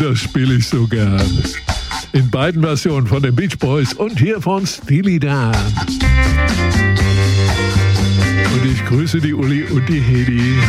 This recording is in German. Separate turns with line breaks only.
das spiele ich so gern. In beiden Versionen von den Beach Boys und hier von Steely Dan. Und ich grüße die Uli und die Hedi.